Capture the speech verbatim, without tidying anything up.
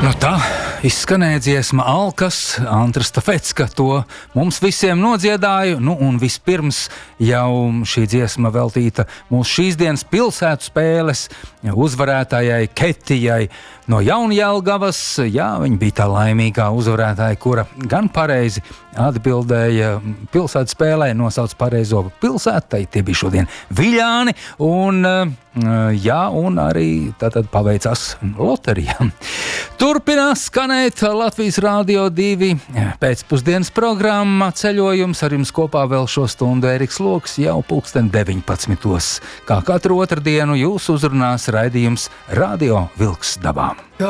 Nu tā izskanēja dziesma Alkas, Antras Tafecka to mums visiem nodziedāja, nu un vispirms jau šī dziesma veltīta mūsu šīs dienas pilsētu spēles uzvarētājai Ketijai no Jaunjelgavas. Jā, viņa bija tā laimīgā uzvarētāja, kura gan pareizi atbildēja pilsētu spēlē, nosauc pareizo pilsētu, tie bija šodien Viļāni, un jā, un arī tātad paveicās loterijām. Turpinās skanēt Latvijas Rādio divi pēcpusdienas programma Ceļojums. Ar jums kopā vēl šo stundu Eriks Loks jau pulksten deviņpadsmitos. Kā katru otrdienu jūs uzrunās raidījums Radio Vilks dabām.